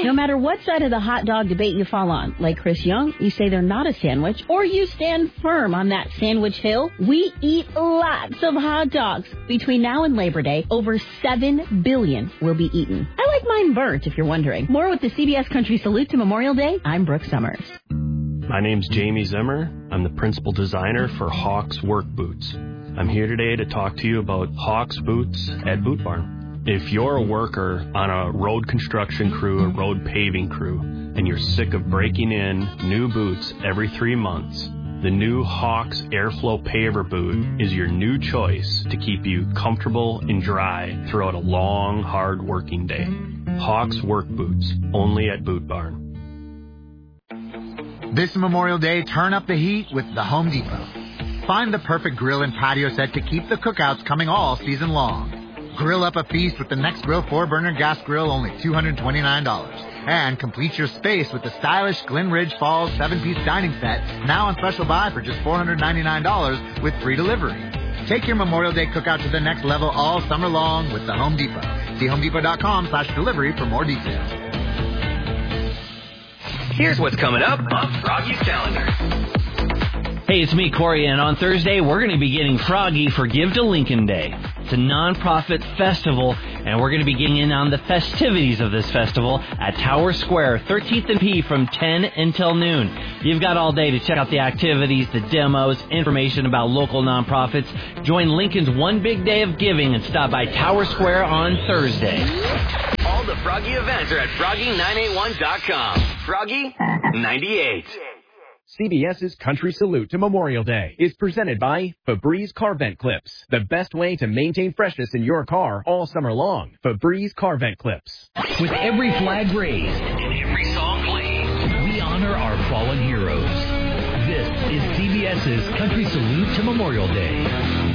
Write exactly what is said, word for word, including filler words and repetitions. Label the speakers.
Speaker 1: No matter what side of the hot dog debate you fall on, like Chris Young, you say they're not a sandwich, or you stand firm on that sandwich hill, we eat lots of hot dogs. Between now and Labor Day, over seven billion will be eaten. I like mine burnt, if you're wondering. More with the C B S Country Salute to Memorial Day. I'm Brooke Summers.
Speaker 2: My name's Jamie Zimmer. I'm the principal designer for Hawks Work Boots. I'm here today to talk to you about Hawks Boots at Boot Barn. If you're a worker on a road construction crew, a road paving crew, and you're sick of breaking in new boots every three months, the new Hawks Airflow Paver Boot is your new choice to keep you comfortable and dry throughout a long, hard working day. Hawks Work Boots, only at Boot Barn.
Speaker 3: This Memorial Day, turn up the heat with the Home Depot. Find the perfect grill and patio set to keep the cookouts coming all season long. Grill up a feast with the Next Grill four-burner gas grill, only two hundred twenty-nine dollars. And complete your space with the stylish Glen Ridge Falls seven-piece dining set, now on special buy for just four hundred ninety-nine dollars with free delivery. Take your Memorial Day cookout to the next level all summer long with the Home Depot. See homedepot.com slash delivery for more details.
Speaker 4: Here's what's coming up on Froggy's calendar.
Speaker 5: Hey, it's me, Corey, and on Thursday, we're going to be getting Froggy for Give to Lincoln Day. It's a nonprofit festival, and we're going to be getting in on the festivities of this festival at Tower Square, thirteenth and P from ten until noon. You've got all day to check out the activities, the demos, information about local nonprofits. Join Lincoln's One Big Day of Giving and stop by Tower Square on Thursday.
Speaker 4: All the Froggy events are at froggy nine eight one dot com. Froggy ninety-eight.
Speaker 6: CBS's Country Salute to Memorial Day is presented by Febreze Car Vent Clips, the best way to maintain freshness in your car all summer long. Febreze Car Vent Clips.
Speaker 7: With every flag raised and every song played, we honor our fallen heroes. This is CBS's Country Salute to Memorial Day.